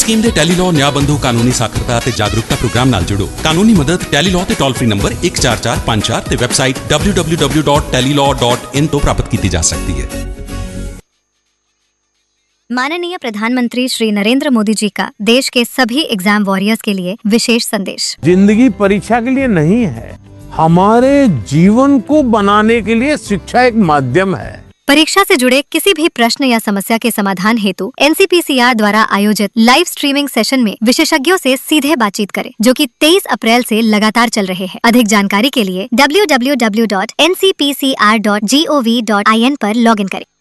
Scheme ਦੇ ਟੈਲੀਲਾਅ ਨਿਆਂ ਬੰਧੂ ਕਾਨੂੰਨੀ ਸਾਖਰਤਾ ਅਤੇ ਜਾਗਰੂਕਤਾ ਪ੍ਰੋਗਰਾਮ ਨਾਲ ਜੁੜੋ। ਕਾਨੂੰਨੀ ਮਦਦ ਟੈਲੀਲਾਅ ਤੇ ਟੋਲ ਫ੍ਰੀ ਨੰਬਰ 14454 ਤੇ ਵੈਬਸਾਈਟ www.telilaw.in ਤੋਂ ਪ੍ਰਾਪਤ ਕੀਤੀ ਜਾ ਸਕਦੀ ਹੈ। माननीय प्रधानमंत्री श्री नरेंद्र मोदी जी का देश के सभी एग्जाम वॉरियर्स के लिए विशेष संदेश। जिंदगी परीक्षा के लिए नहीं है, हमारे जीवन को बनाने के लिए शिक्षा एक माध्यम है। परीक्षा से जुड़े किसी भी प्रश्न या समस्या के समाधान हेतु NCPCR द्वारा आयोजित लाइव स्ट्रीमिंग सेशन में विशेषज्ञों से सीधे बातचीत करें, जो कि 23 अप्रैल से लगातार चल रहे हैं। अधिक जानकारी के लिए www.ncpcr.gov.in पर लॉगिन करें।